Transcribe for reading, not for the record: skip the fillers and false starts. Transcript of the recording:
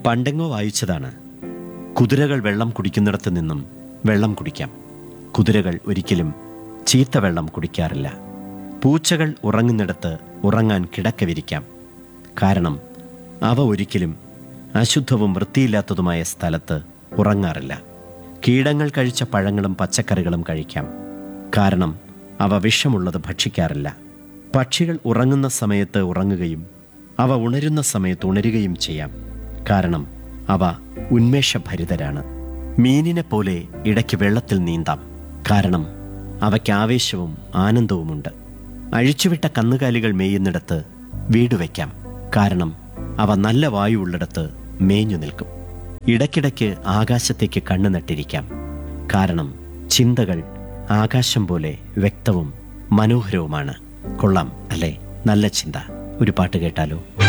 പണ്ടെങ്ങോ വായിച്ചതാണ്, കുതിരകൾ വെള്ളം കുടിക്കുന്നിടത്ത് നിന്നും വെള്ളം കുടിക്കാം. കുതിരകൾ ഒരിക്കലും ചീത്ത വെള്ളം കുടിക്കാറില്ല. പൂച്ചകൾ ഉറങ്ങുന്നിടത്ത് ഉറങ്ങാൻ കിടക്ക വിരിക്കാം. കാരണം അവ ഒരിക്കലും അശുദ്ധവും വൃത്തിയില്ലാത്തതുമായ സ്ഥലത്ത് ഉറങ്ങാറില്ല. കീടങ്ങൾ കഴിച്ച പഴങ്ങളും പച്ചക്കറികളും കഴിക്കാം. കാരണം അവ വിഷമുള്ളത് ഭക്ഷിക്കാറില്ല. പക്ഷികൾ ഉറങ്ങുന്ന സമയത്ത് ഉറങ്ങുകയും അവ ഉണരുന്ന സമയത്ത് ഉണരുകയും ചെയ്യാം. കാരണം അവ ഉന്മേഷഭരിതരാണ്. മീനിനെ പോലെ ഇടയ്ക്ക് വെള്ളത്തിൽ നീന്താം. കാരണം അവയ്ക്ക് ആവേശവും ആനന്ദവുമുണ്ട്. അഴിച്ചുവിട്ട കന്നുകാലികൾ മേയുന്നിടത്ത് വീട് വയ്ക്കാം. കാരണം അവ നല്ല വായുവുള്ളിടത്ത് മേഞ്ഞു നിൽക്കും. ഇടയ്ക്കിടയ്ക്ക് ആകാശത്തേക്ക് കണ്ണു നട്ടിരിക്കാം. കാരണം ചിന്തകൾ ആകാശം പോലെ വ്യക്തവും മനോഹരവുമാണ്. കൊള്ളാം അല്ലേ? നല്ല ചിന്ത. ഒരു പാട്ട് കേട്ടാലോ?